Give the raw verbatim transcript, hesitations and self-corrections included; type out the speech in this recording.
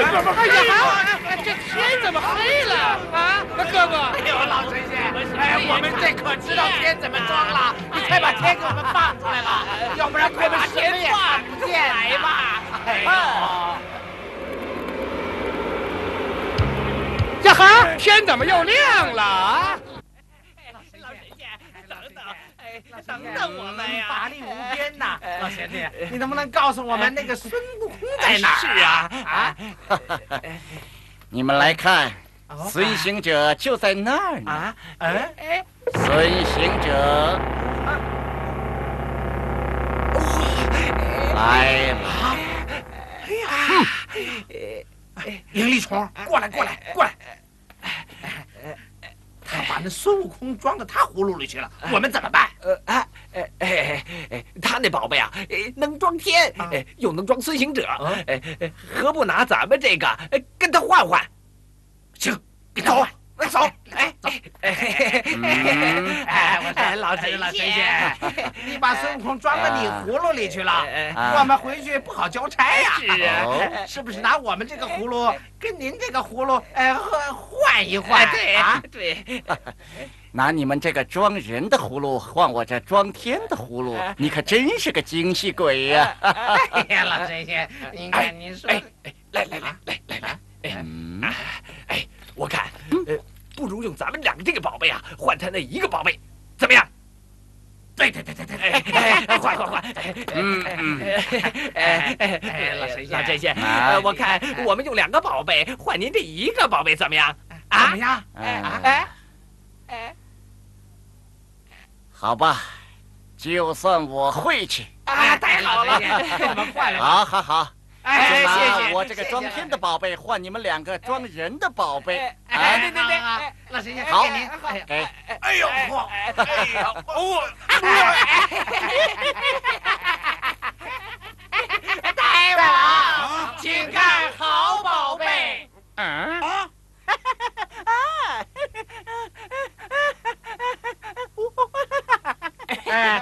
哎呀，这天怎么黑了啊？哥哥， 哎呦，老神仙，哎，我们这可知道天怎么装了？你快把天给我们放出来吧，要不然快把天放不见来吧！哎呦，呀哈，天怎么又亮了啊？ 老神仙，等等，哎，等等我们呀！法力无边呐，老贤弟，你能不能告诉我们那个孙悟空在哪儿？是啊，啊！ 你们来看，孙行者就在那儿呢。 啊，哎哎， 孙行者，来了！ 哎呀，灵力虫，过来，过来，过来！他把那孙悟空装到他葫芦里去了，我们怎么办？ 呃，哎哎哎哎，他那宝贝啊，能装天，又能装孙行者，哎，何不拿咱们这个跟他换换？ 行，跟他换，来走，哎走，哎，我说老神老神仙，你把孙悟空装到你葫芦里去了，我们回去不好交差呀。是啊，是不是拿我们这个葫芦跟您这个葫芦，哎，换一换？ 对啊，对。 拿你们这个装人的葫芦换我这装天的葫芦，你可真是个精细鬼呀！ 哎呀，老神仙，您看您说， 哎哎，来来来来来来，哎哎，我看，呃，不如用咱们两个这个宝贝啊，换他那一个宝贝，怎么样？ 对对对对对，哎，换换换， 嗯嗯，哎哎，老神仙，老神仙，我看我们用两个宝贝换您这一个宝贝，怎么样？ 啊？怎么样？哎哎哎，好吧，就算我会去。 啊，太好了，我们换了。 好好好。 哎， 就谢谢我这个装天的宝贝换你们两个装人的宝贝。 哎，对对对，老神仙， 好， 给您， 给。 哎呦，哎呀，哦，大王，请看好宝贝。 嗯啊。哎。